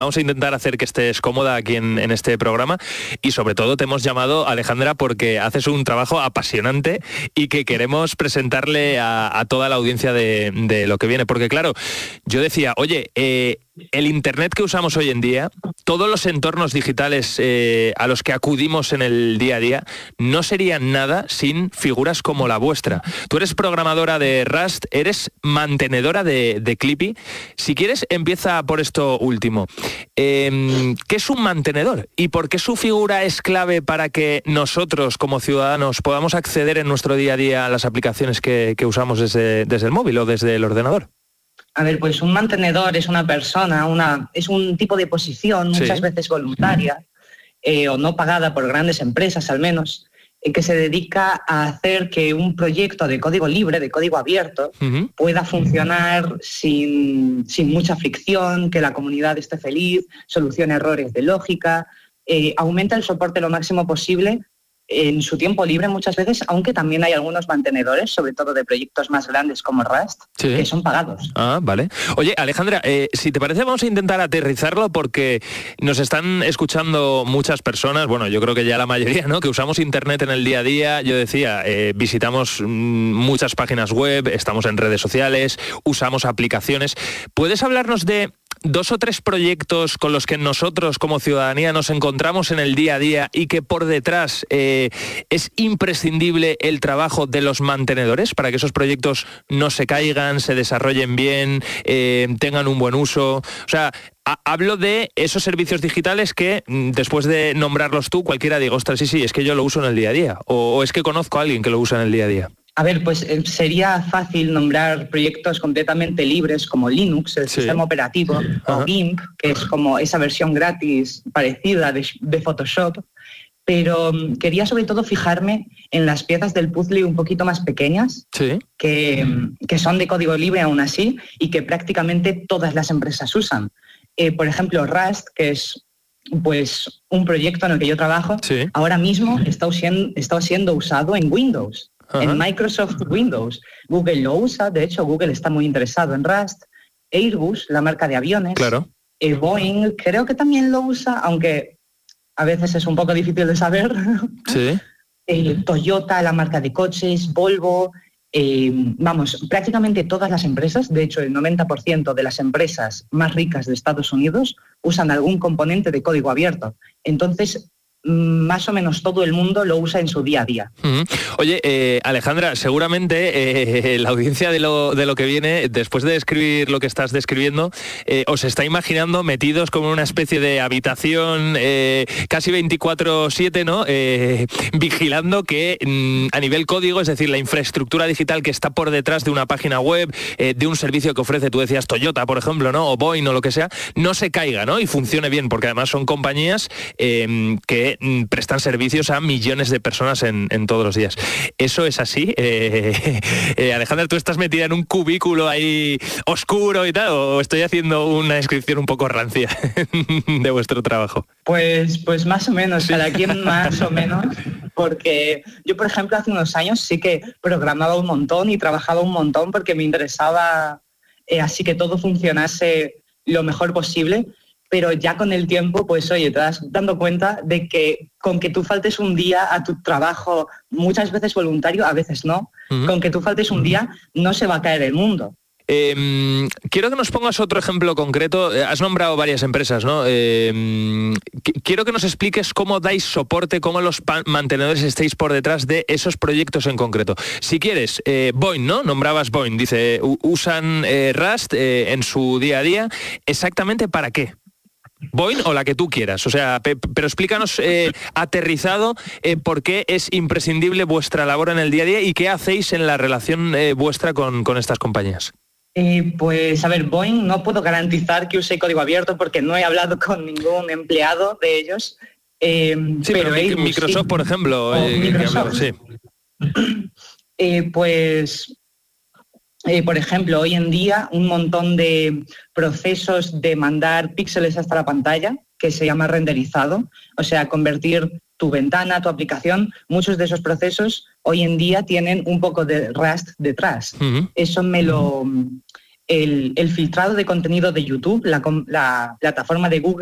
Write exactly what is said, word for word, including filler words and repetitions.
Vamos a intentar hacer que estés cómoda aquí en, en este programa y sobre todo te hemos llamado, Alejandra, porque haces un trabajo apasionante y que queremos presentarle a, a toda la audiencia de, de lo que viene. Porque claro, yo decía, oye, eh, el Internet que usamos hoy en día, todos los entornos digitales eh, a los que acudimos en el día a día, no serían nada sin figuras como la vuestra. Tú eres programadora de Rust, eres mantenedora de, de Clippy. Si quieres, empieza por esto último. Eh, ¿Qué es un mantenedor? ¿Y por qué su figura es clave para que nosotros, como ciudadanos, podamos acceder en nuestro día a día a las aplicaciones que, que usamos desde, desde el móvil o desde el ordenador? A ver, pues un mantenedor es una persona, una, es un tipo de posición, muchas sí. veces voluntaria eh, o no pagada por grandes empresas al menos, eh, que se dedica a hacer que un proyecto de código libre, de código abierto, uh-huh. pueda funcionar sin, sin mucha fricción, que la comunidad esté feliz, solucione errores de lógica, eh, aumenta el soporte lo máximo posible en su tiempo libre muchas veces, aunque también hay algunos mantenedores, sobre todo de proyectos más grandes como Rust, sí. que son pagados. Ah, vale. Oye, Alejandra, eh, si te parece vamos a intentar aterrizarlo porque nos están escuchando muchas personas, bueno, yo creo que ya la mayoría, ¿no?, que usamos Internet en el día a día. Yo decía, eh, visitamos mm, muchas páginas web, estamos en redes sociales, usamos aplicaciones. ¿Puedes hablarnos de dos o tres proyectos con los que nosotros como ciudadanía nos encontramos en el día a día y que por detrás eh, es imprescindible el trabajo de los mantenedores para que esos proyectos no se caigan, se desarrollen bien, eh, tengan un buen uso? O sea, a- hablo de esos servicios digitales que después de nombrarlos tú, cualquiera diga, ostras, sí, sí, es que yo lo uso en el día a día, o, o es que conozco a alguien que lo usa en el día a día. A ver, pues eh, sería fácil nombrar proyectos completamente libres como Linux, el sí. sistema operativo, Ajá. o GIMP, que es como esa versión gratis parecida de, de Photoshop, pero um, quería sobre todo fijarme en las piezas del puzzle un poquito más pequeñas, sí. que, que son de código libre aún así y que prácticamente todas las empresas usan. Eh, por ejemplo, Rust, que es pues un proyecto en el que yo trabajo, sí. ahora mismo está, usiendo, está siendo usado en Windows. Ajá. En Microsoft Windows. Google lo usa, de hecho Google está muy interesado en Rust. Airbus, la marca de aviones. Claro. Eh, Boeing creo que también lo usa, aunque a veces es un poco difícil de saber. Sí. Eh, Toyota, la marca de coches, Volvo, eh, vamos, prácticamente todas las empresas, de hecho el noventa por ciento de las empresas más ricas de Estados Unidos usan algún componente de código abierto. Entonces, más o menos todo el mundo lo usa en su día a día. Uh-huh. Oye, eh, Alejandra, seguramente eh, la audiencia de lo, de lo que viene, después de describir lo que estás describiendo, eh, os está imaginando metidos como en una especie de habitación eh, casi veinticuatro siete, ¿no? Eh, vigilando que mm, a nivel código, es decir, la infraestructura digital que está por detrás de una página web, eh, de un servicio que ofrece, tú decías Toyota, por ejemplo, ¿no?, o Boeing o lo que sea, no se caiga, ¿no?, y funcione bien, porque además son compañías eh, que prestan servicios a millones de personas en, en todos los días. ¿Eso es así? Eh, eh, Alejandra, ¿tú estás metida en un cubículo ahí oscuro y tal, o estoy haciendo una descripción un poco rancia de vuestro trabajo? Pues, pues más o menos, sí. Cada quien más o menos, porque yo, por ejemplo, hace unos años sí que programaba un montón y trabajaba un montón porque me interesaba eh, así que todo funcionase lo mejor posible. Pero ya con el tiempo, pues oye, te das dando cuenta de que con que tú faltes un día a tu trabajo, muchas veces voluntario, a veces no, uh-huh. con que tú faltes un día, no se va a caer el mundo. Eh, quiero que nos pongas otro ejemplo concreto. Has nombrado varias empresas, ¿no? Eh, quiero que nos expliques cómo dais soporte, cómo los pa- mantenedores estáis por detrás de esos proyectos en concreto. Si quieres, eh, Boeing, ¿no? Nombrabas Boeing, dice, usan eh, Rust eh, en su día a día. ¿Exactamente para qué? Boeing o la que tú quieras, o sea, pe- pero explícanos eh, aterrizado eh, por qué es imprescindible vuestra labor en el día a día y qué hacéis en la relación eh, vuestra con, con estas compañías. Eh, pues a ver, Boeing no puedo garantizar que use código abierto porque no he hablado con ningún empleado de ellos. Eh, sí, pero, pero Airbus, Microsoft, sí. por ejemplo, eh, Microsoft. Que hablamos, sí. eh, pues... Eh, por ejemplo, hoy en día un montón de procesos de mandar píxeles hasta la pantalla, que se llama renderizado, o sea, convertir tu ventana, tu aplicación, muchos de esos procesos hoy en día tienen un poco de Rust detrás. Uh-huh. Eso me lo, el, el filtrado de contenido de YouTube, la, la plataforma de Google,